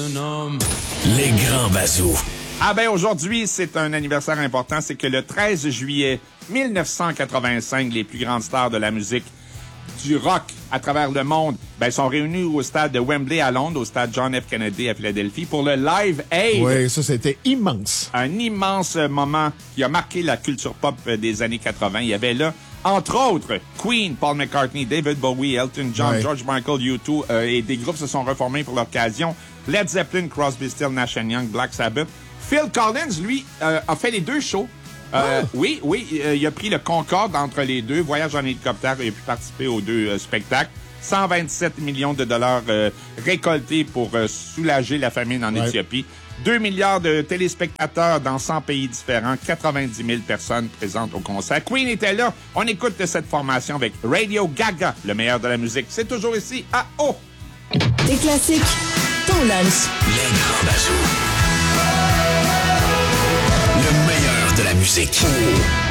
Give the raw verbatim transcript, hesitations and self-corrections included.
Les grands bazous. Ah ben aujourd'hui, c'est un anniversaire important. C'est que le treize juillet mille neuf cent quatre-vingt-cinq, les plus grandes stars de la musique du rock à travers le monde ben, sont réunis au stade de Wembley à Londres, au stade John F. Kennedy à Philadelphie pour le Live Aid. Oui, ça, c'était immense. Un immense moment qui a marqué la culture pop des années quatre-vingt. Il y avait là, entre autres, Queen, Paul McCartney, David Bowie, Elton John, ouais. George Michael, U deux, euh, et des groupes se sont reformés pour l'occasion. Led Zeppelin, Crosby, Stills, Nash and Young, Black Sabbath. Phil Collins, lui, euh, a fait les deux shows. Euh, oh. Oui, oui, euh, il a pris le Concorde entre les deux, voyage en hélicoptère, il a pu participer aux deux euh, spectacles. cent vingt-sept millions de dollars euh, récoltés pour euh, soulager la famine en ouais. Éthiopie. deux milliards de téléspectateurs dans cent pays différents, quatre-vingt-dix mille personnes présentes au concert. Queen était là. On écoute de cette formation avec Radio Gaga, le meilleur de la musique. C'est toujours ici à O. Des classiques, ton lunch. Les grands bazous. Le meilleur de la musique.